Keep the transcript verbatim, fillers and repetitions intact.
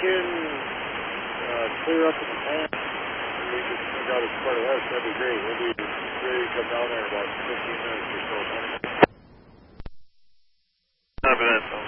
can uh, clear up in the plant, we can send out as part of that, that'd be great. We'll be ready to come down there in about fifteen minutes or so. Copy that.